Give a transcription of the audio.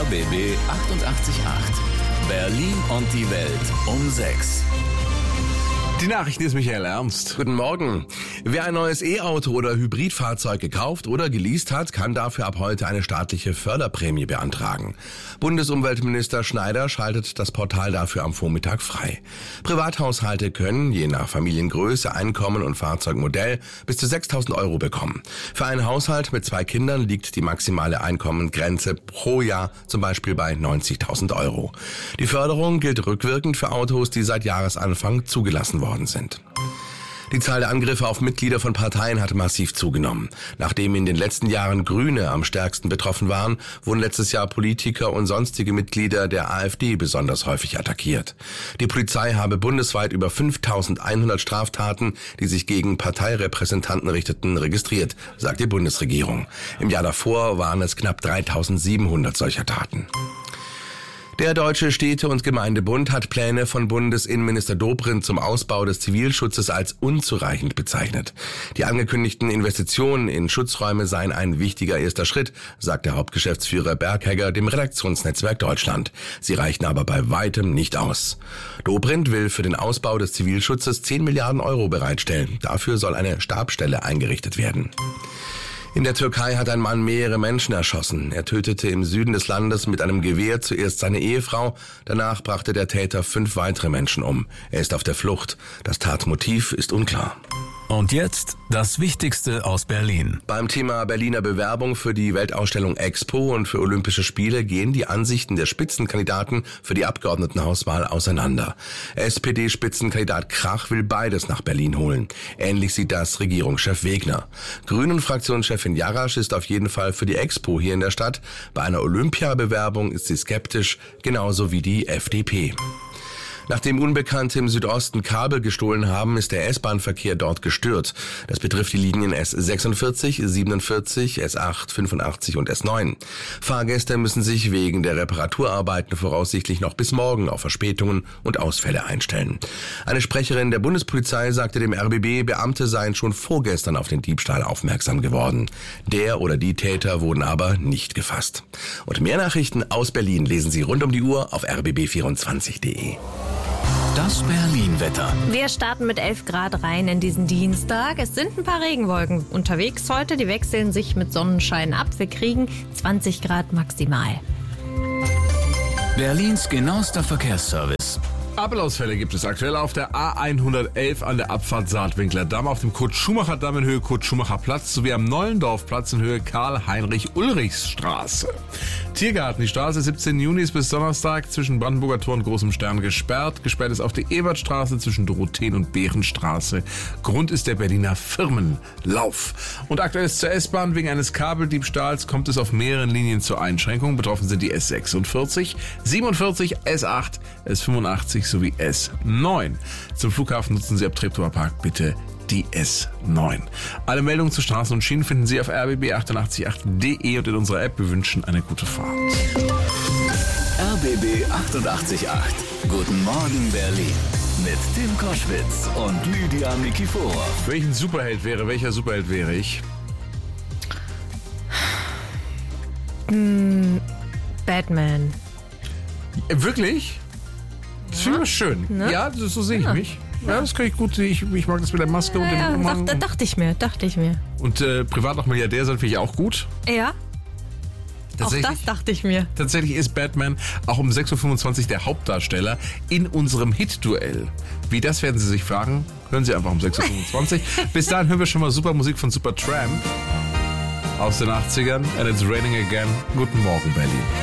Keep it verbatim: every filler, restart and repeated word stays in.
R B B achtundachtzig Komma acht. Berlin und die Welt um sechs. Die Nachrichten ist Michael Ernst. Guten Morgen. Wer ein neues E-Auto oder Hybridfahrzeug gekauft oder geleast hat, kann dafür ab heute eine staatliche Förderprämie beantragen. Bundesumweltminister Schneider schaltet das Portal dafür am Vormittag frei. Privathaushalte können, je nach Familiengröße, Einkommen und Fahrzeugmodell, bis zu sechstausend Euro bekommen. Für einen Haushalt mit zwei Kindern liegt die maximale Einkommensgrenze pro Jahr zum Beispiel bei neunzigtausend Euro. Die Förderung gilt rückwirkend für Autos, die seit Jahresanfang zugelassen worden sind. Die Zahl der Angriffe auf Mitglieder von Parteien hat massiv zugenommen. Nachdem in den letzten Jahren Grüne am stärksten betroffen waren, wurden letztes Jahr Politiker und sonstige Mitglieder der AfD besonders häufig attackiert. Die Polizei habe bundesweit über fünftausendeinhundert Straftaten, die sich gegen Parteirepräsentanten richteten, registriert, sagt die Bundesregierung. Im Jahr davor waren es knapp dreitausendsiebenhundert solcher Taten. Der Deutsche Städte- und Gemeindebund hat Pläne von Bundesinnenminister Dobrindt zum Ausbau des Zivilschutzes als unzureichend bezeichnet. Die angekündigten Investitionen in Schutzräume seien ein wichtiger erster Schritt, sagt der Hauptgeschäftsführer Berghegger dem Redaktionsnetzwerk Deutschland. Sie reichen aber bei weitem nicht aus. Dobrindt will für den Ausbau des Zivilschutzes zehn Milliarden Euro bereitstellen. Dafür soll eine Stabsstelle eingerichtet werden. In der Türkei hat ein Mann mehrere Menschen erschossen. Er tötete im Süden des Landes mit einem Gewehr zuerst seine Ehefrau. Danach brachte der Täter fünf weitere Menschen um. Er ist auf der Flucht. Das Tatmotiv ist unklar. Und jetzt das Wichtigste aus Berlin. Beim Thema Berliner Bewerbung für die Weltausstellung Expo und für Olympische Spiele gehen die Ansichten der Spitzenkandidaten für die Abgeordnetenhauswahl auseinander. S P D-Spitzenkandidat Krach will beides nach Berlin holen. Ähnlich sieht das Regierungschef Wegner. Grünen-Fraktionschefin Jarasch ist auf jeden Fall für die Expo hier in der Stadt. Bei einer Olympiabewerbung ist sie skeptisch, genauso wie die F D P. Nachdem Unbekannte im Südosten Kabel gestohlen haben, ist der S-Bahn-Verkehr dort gestört. Das betrifft die Linien S sechsundvierzig, siebenundvierzig, S acht, fünfundachtzig und S neun. Fahrgäste müssen sich wegen der Reparaturarbeiten voraussichtlich noch bis morgen auf Verspätungen und Ausfälle einstellen. Eine Sprecherin der Bundespolizei sagte dem R B B, Beamte seien schon vorgestern auf den Diebstahl aufmerksam geworden. Der oder die Täter wurden aber nicht gefasst. Und mehr Nachrichten aus Berlin lesen Sie rund um die Uhr auf r b b vierundzwanzig punkt de. Das Berlin-Wetter. Wir starten mit elf Grad rein in diesen Dienstag. Es sind ein paar Regenwolken unterwegs heute. Die wechseln sich mit Sonnenschein ab. Wir kriegen zwanzig Grad maximal. Berlins genauester Verkehrsservice. Ampelausfälle gibt es aktuell auf der A hundertelf an der Abfahrt Saatwinkler Damm, auf dem Kurt-Schumacher-Damm in Höhe Kurt-Schumacher-Platz sowie am Nollendorf-Platz in Höhe Karl-Heinrich-Ulrichs-Straße. Tiergarten, die Straße siebzehnten Juni bis Donnerstag zwischen Brandenburger Tor und Großem Stern gesperrt. Gesperrt ist auch die Ebertstraße zwischen Dorotheen und Bärenstraße. Grund ist der Berliner Firmenlauf. Und aktuell ist zur S-Bahn wegen eines Kabeldiebstahls kommt es auf mehreren Linien zur Einschränkung. Betroffen sind die S sechsundvierzig, siebenundvierzig, S acht, S fünfundachtzig sowie S neun. Zum Flughafen nutzen Sie ab Treptower Park bitte die S neun. Alle Meldungen zu Straßen und Schienen finden Sie auf r b b achtundachtzig Komma acht punkt de und in unserer App. Wir wünschen eine gute Fahrt. R B B achtundachtzig Komma acht. Guten Morgen Berlin. Mit Tim Koschwitz und Lydia Nikiforov. Welchen Superheld wäre, welcher Superheld wäre ich? Mm, Batman. Wirklich? Das finde ich schön. Ne? Ja, das, so sehe ich Ja. mich. Ja, das kann ich gut. Ich, ich mag das mit der Maske und Ja, dem Umhang. dachte, dachte ich mir, dachte ich mir. Und äh, privat noch Milliardär sein finde ich auch gut. Ja, auch Tatsächlich, das dachte ich mir. tatsächlich ist Batman auch um sechs Uhr fünfundzwanzig der Hauptdarsteller in unserem Hit-Duell. Wie das werden Sie sich fragen? Hören Sie einfach um sechs Uhr fünfundzwanzig. Bis dahin hören wir schon mal super Musik von Supertramp aus den achtzigern. And it's raining again. Guten Morgen, Berlin.